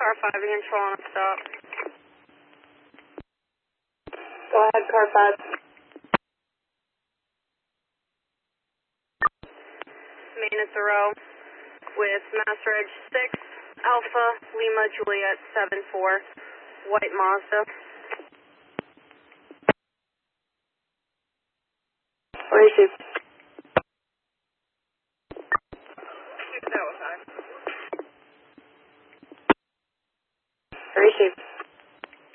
Car 5, you control on a stop. Go ahead, car 5. Maintenance a row with Master Edge 6, Alpha, Lima, Juliet 74, white Mazda. Receive. That was high. Receive.